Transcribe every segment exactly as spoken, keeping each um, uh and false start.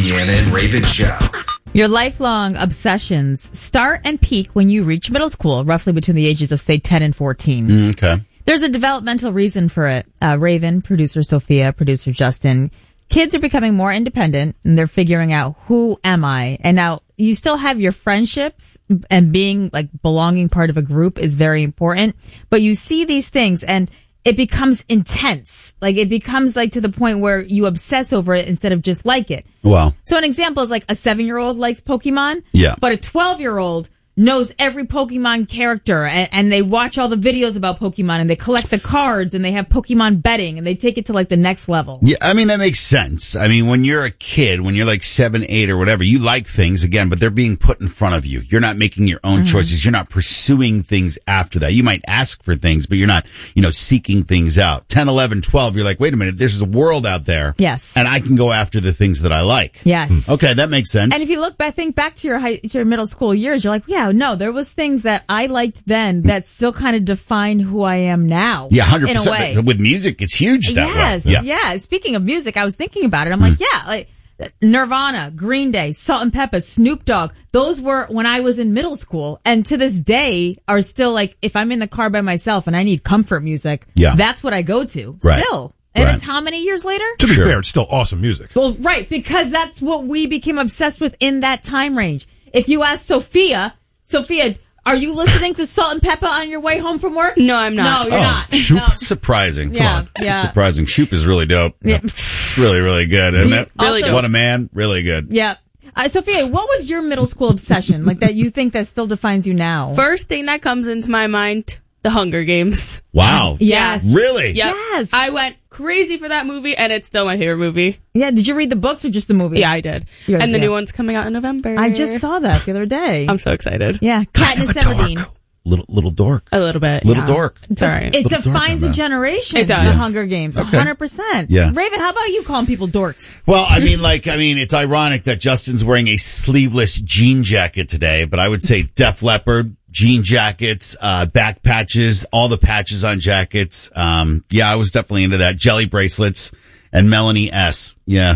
Deanna and Raven Show. Your lifelong obsessions start and peak when you reach middle school, roughly between the ages of, say, ten and fourteen. Mm, okay. There's a developmental reason for it. Uh, Raven, producer Sophia, producer Justin. Kids are becoming more independent, and they're figuring out, who am I? And now, you still have your friendships, and being, like, belonging part of a group is very important. But you see these things, and it becomes intense. Like, it becomes, like, to the point where you obsess over it instead of just like it. Well. So an example is, like, a seven-year-old likes Pokemon. Yeah. But a twelve-year-old knows every Pokemon character, and, and they watch all the videos about Pokemon, and they collect the cards, and they have Pokemon betting, and they take it to, like, the next level. Yeah, I mean, that makes sense. I mean, when you're a kid, when you're like seven, eight or whatever, you like things, again, but they're being put in front of you. You're not making your own mm-hmm. choices. You're not pursuing things after that. You might ask for things, but you're not, you know, seeking things out. ten, eleven, twelve, you're like, wait a minute, there's a world out there. Yes. And I can go after the things that I like. Yes. Okay, that makes sense. And if you look back, think back to your high, to your middle school years, you're like, yeah, no, there was things that I liked then that still kind of define who I am now. Yeah, one hundred percent. In a way. With music, it's huge that yes, way. Yeah. yeah. Speaking of music, I was thinking about it. I'm like, mm. yeah, like Nirvana, Green Day, Salt and Pepper, Snoop Dogg. Those were when I was in middle school, and to this day are still, like, if I'm in the car by myself and I need comfort music, yeah. that's what I go to. Right. Still. And right. it's how many years later? To be sure. fair, it's still awesome music. Well, right, because that's what we became obsessed with in that time range. If you ask Sophia, Sophia, are you listening to Salt and Pepper on your way home from work? No, I'm not. No, you're oh, not. Shoop. No. Surprising. Yeah, Come on. yeah. Surprising. Shoop is really dope. Yeah. It's really, really good, isn't You it? Really also, What a man. Really good. Yeah. Uh, Sophia, what was your middle school obsession, like, that you think that still defines you now? First thing that comes into my mind, The Hunger Games. Wow. Yes. Really? Yep. Yes. I went crazy for that movie, and it's still my favorite movie. Yeah, did you read the books or just the movie? Yeah, I did. You're, and the yeah. new one's coming out in November. I just saw that the other day. I'm so excited. Yeah, Katniss Everdeen. Little, little dork. A little bit. Little yeah. dork. It's all right. It Little defines dork a generation. It does. The Hunger Games. Okay. one hundred percent. Yeah. Raven, how about you calling people dorks? Well, I mean, like, I mean, it's ironic that Justin's wearing a sleeveless jean jacket today, but I would say Def Leppard, jean jackets, uh, back patches, all the patches on jackets. Um, yeah, I was definitely into that. Jelly bracelets and Melanie S. Yeah.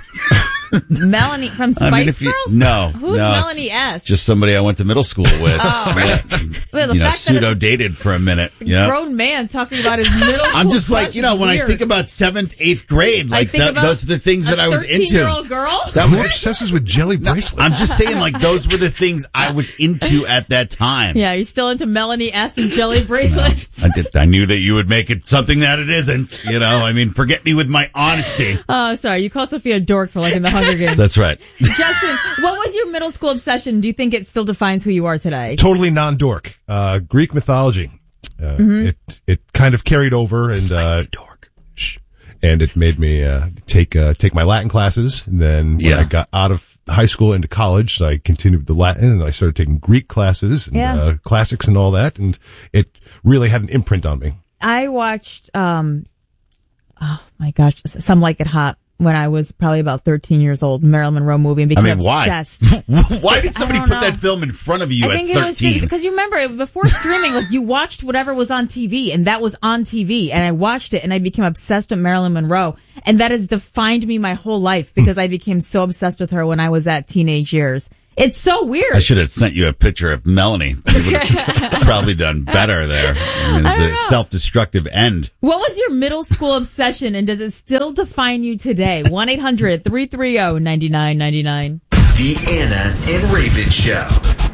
Melanie from Spice I mean, if you, Girls? No. Who's no, Melanie S? Just somebody I went to middle school with. Oh. Yeah. Well, the you know, fact that pseudo dated for a minute. Yeah. Grown man talking about his middle school I'm just like, crush you know, is when weird. I think about seventh, eighth grade, like I think that, about those are the things that a I was into. thirteen-year-old girl? That Who was obsesses with jelly bracelets? I'm just saying, like, those were the things I was into at that time. Yeah, you're still into Melanie S. and jelly bracelets. I did. I knew that you would make it something that it isn't. You know, I mean, forget me with my honesty. Oh, sorry. You call Sophia a dork for liking the Hunger Games. That's right. Justin, what was your middle school obsession? Do you think it still defines who you are today? Totally non-dork. Uh, Greek mythology. Uh, Mm-hmm. it, it kind of carried over and, uh, dork. shh, and it made me, uh, take, uh, take my Latin classes. And then when Yeah. I got out of high school into college, I continued the Latin and I started taking Greek classes and, Yeah. uh, classics and all that. And it really had an imprint on me. I watched, um, oh my gosh, Some Like It Hot when I was probably about thirteen years old, Marilyn Monroe movie, and I became mean, why? obsessed. Why did somebody I put don't that know. film in front of you I at think it was thirteen? just because you remember before streaming, like you watched whatever was on T V, and that was on T V, and I watched it, and I became obsessed with Marilyn Monroe, and that has defined me my whole life because I became so obsessed with her when I was at teenage years. It's so weird. I should have sent you a picture of Melanie. You would have probably done better there. I mean, I it's don't a know. self-destructive end. What was your middle school obsession, and does it still define you today? one eight hundred three three zero nine nine nine nine. The Anna and Raven Show.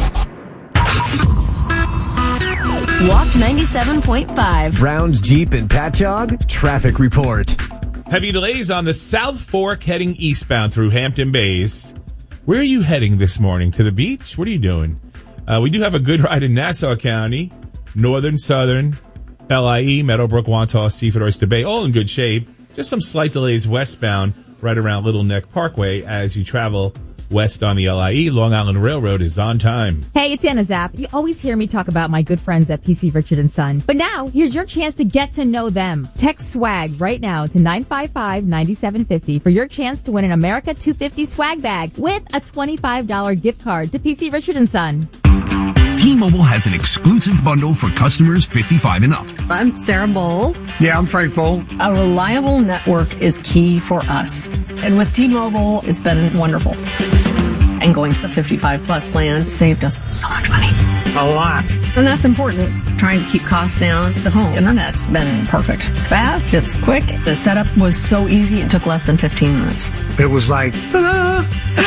Walk ninety-seven point five. Browns, Jeep, and Patchogue traffic report. Heavy delays on the South Fork heading eastbound through Hampton Bays. Where are you heading this morning? To the beach? What are you doing? Uh, we do have a good ride in Nassau County, Northern, Southern, L I E, Meadowbrook, Wantagh, Seaford, Oyster Bay, all in good shape. Just some slight delays westbound right around Little Neck Parkway as you travel west on the L I E. Long Island Railroad is on time. Hey, it's Anna Zapp. You always hear me talk about my good friends at P C Richard and Son. But now, here's your chance to get to know them. Text SWAG right now to nine five five nine seven five zero for your chance to win an America two fifty swag bag with a twenty-five dollars gift card to P C Richard and Son. T-Mobile has an exclusive bundle for customers fifty-five and up. I'm Sarah Bowl. Yeah, I'm Frank Bowl. A reliable network is key for us. And with T-Mobile, it's been wonderful. And going to the fifty-five plus plan saved us so much money. A lot. And that's important. Trying to keep costs down. The home internet's been perfect. It's fast, it's quick. The setup was so easy, it took less than fifteen minutes. It was like, ta-da!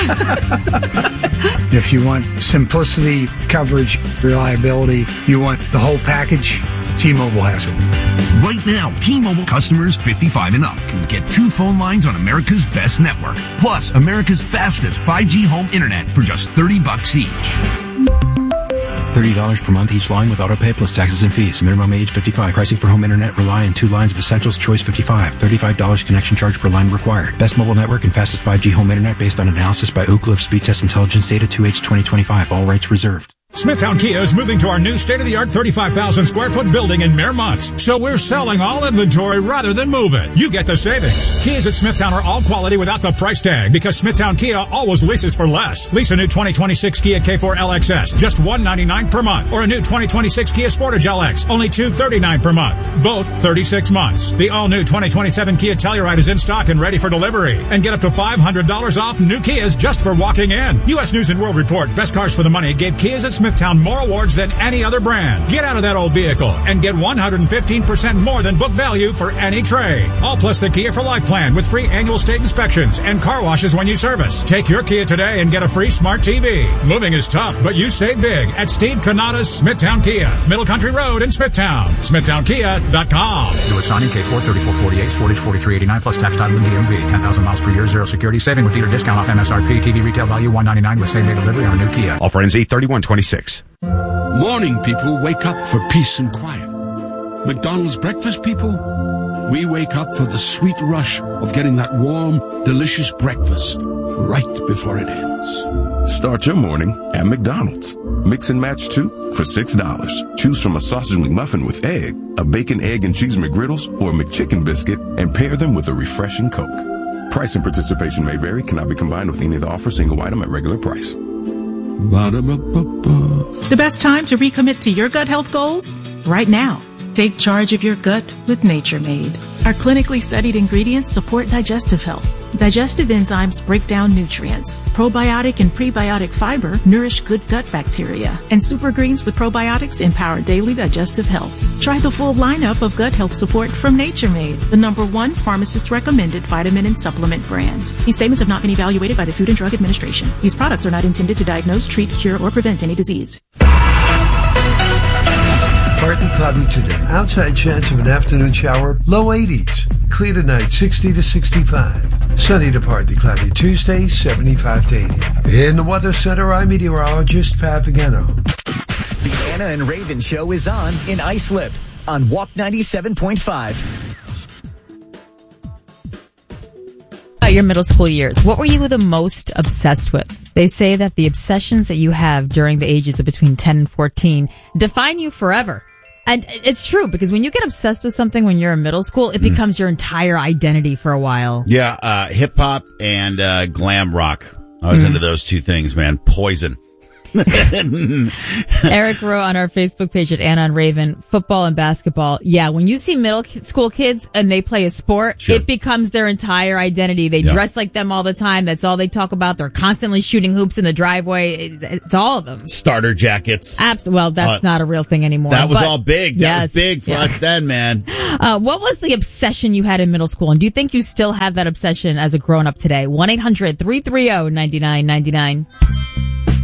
If you want simplicity, coverage, reliability, you want the whole package, T-Mobile has it. Right now, T-Mobile customers fifty-five and up can get two phone lines on America's best network, plus America's fastest five G home internet for just thirty bucks each. thirty dollars per month each line with autopay plus taxes and fees. Minimum age fifty-five. Pricing for home internet rely on two lines of Essentials Choice fifty-five. thirty-five dollars connection charge per line required. Best mobile network and fastest five G home internet based on analysis by Ookla of Speed Test Intelligence data two H twenty twenty-five. All rights reserved. Smithtown Kia is moving to our new state-of-the-art thirty-five thousand square foot building in mere months. So we're selling all inventory rather than move it. You get the savings. Kias at Smithtown are all quality without the price tag because Smithtown Kia always leases for less. Lease a new twenty twenty-six Kia K four L X S, just one hundred ninety-nine dollars per month. Or a new twenty twenty-six Kia Sportage L X, only two hundred thirty-nine dollars per month. Both thirty-six months. The all-new twenty twenty-seven Kia Telluride is in stock and ready for delivery. And get up to five hundred dollars off new Kias just for walking in. U S News and World Report, Best Cars for the Money, gave Kias at Smithtown more awards than any other brand. Get out of that old vehicle and get one hundred fifteen percent more than book value for any trade. All plus the Kia for Life plan with free annual state inspections and car washes when you service. Take your Kia today and get a free smart T V. Moving is tough, but you save big at Steve Canada's Smithtown Kia, Middle Country Road in Smithtown. Smithtown Kia dot com. Do it signing K four thirty-four forty-eight, Sportage forty-three eighty-nine plus tax title and D M V. ten thousand miles per year, zero security saving with dealer discount off M S R P. T V retail value one hundred ninety-nine with same day delivery on a new Kia. Offer ends eight thirty-one twenty-six. Morning people wake up for peace and quiet. McDonald's breakfast people, we wake up for the sweet rush of getting that warm, delicious breakfast right before it ends. Start your morning at McDonald's. Mix and match two for six dollars. Choose from a sausage McMuffin with egg, a bacon, egg, and cheese McGriddles, or a McChicken biscuit, and pair them with a refreshing Coke. Price and participation may vary, cannot be combined with any of the offer, single item at regular price. Ba-da-ba-ba-ba. The best time to recommit to your gut health goals? Right now. Take charge of your gut with Nature Made. Our clinically studied ingredients support digestive health. Digestive enzymes break down nutrients. Probiotic and prebiotic fiber nourish good gut bacteria. And super greens with probiotics empower daily digestive health. Try the full lineup of gut health support from Nature Made, the number one pharmacist recommended vitamin and supplement brand. These statements have not been evaluated by the Food and Drug Administration. These products are not intended to diagnose, treat, cure, or prevent any disease. Partly cloudy today. Outside chance of an afternoon shower. Low eighties. Clear tonight, sixty to sixty-five. Sunny to partly cloudy Tuesday, seventy-five to eighty. In the Weather Center, I'm meteorologist Pat Pagano. The Anna and Raven Show is on in Islip on Walk ninety-seven point five. About your middle school years, what were you the most obsessed with? They say that the obsessions that you have during the ages of between ten and fourteen define you forever. And it's true, because when you get obsessed with something when you're in middle school, it becomes mm. your entire identity for a while. Yeah, uh, hip hop and uh, glam rock. I was mm. into those two things, man. Poison. Eric wrote on our Facebook page at Anna and Raven, football and basketball. Yeah, when you see middle school kids and they play a sport, sure. it becomes their entire identity. They yeah. dress like them all the time. That's all they talk about. They're constantly shooting hoops in the driveway. It's all of them. Starter jackets. Abs- well, that's uh, not a real thing anymore. That was but, all big. That yes, was big for yeah. us then, man. Uh, what was the obsession you had in middle school? And do you think you still have that obsession as a grown-up today? one eight hundred three three zero nine nine nine nine